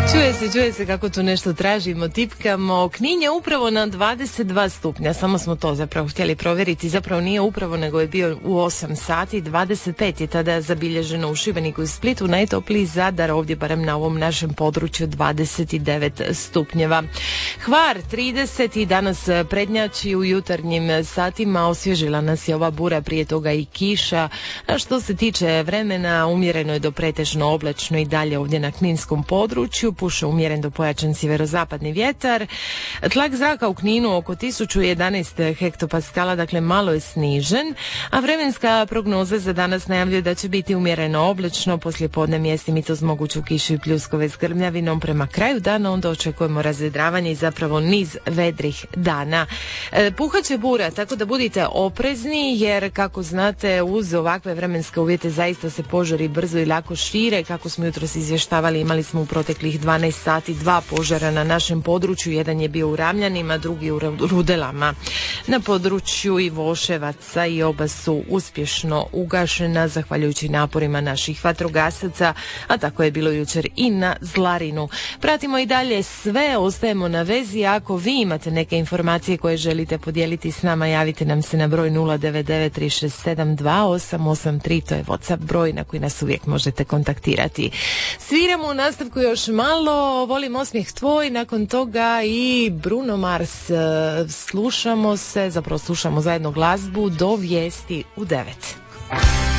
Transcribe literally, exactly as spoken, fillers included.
Čuje se, čuje se kako tu nešto tražimo, tipkamo. Knin je upravo na dvadeset dva stupnja, samo smo to zapravo htjeli provjeriti. Zapravo nije upravo, nego je bio u osam sati, dvadeset pet je tada zabilježeno u Šibeniku i Splitu, najtopliji Zadar, ovdje barem na ovom našem području dvadeset devet stupnjeva. Hvar trideset i danas prednjači u jutarnjim satima, osvježila nas je ova bura, prije toga i kiša. A što se tiče vremena, umjereno je do pretežno oblačno i dalje ovdje na kninskom području, puše umjeren do pojačan sjeverozapadni vjetar. Tlak zraka u Kninu oko tisuću jedanaest hektopaskala, dakle malo je snižen, a vremenska prognoza za danas najavljuje da će biti umjereno oblačno, poslije podne mjestimice uz moguću kišu i pljuskove s grmljavinom. Prema kraju dana onda očekujemo razvedravanje i zapravo niz vedrih dana. E, puhaće bura, tako da budite oprezni, jer kako znate uz ovakve vremenske uvjete zaista se požari brzo i lako šire. Kako smo jutros izvještavali, imali smo u proteklih dvanaest sati dva požara na našem području, jedan je bio u Ramljanima, drugi u Rudelama. Na području Ivoševaca i oba su uspješno ugašena zahvaljujući naporima naših vatrogasaca, a tako je bilo jučer i na Zlarinu. Pratimo i dalje sve, ostajemo na vezi. Ako vi imate neke informacije koje želite podijeliti s nama, javite nam se na broj nula devet devet tri šest sedam dva osam osam tri, to je WhatsApp broj na koji nas uvijek možete kontaktirati. Sviramo u nastavku još malo, Volim osmijeh tvoj, nakon toga i Bruno Mars. Slušamo se, zapravo slušamo zajedno glazbu do vijesti u devet.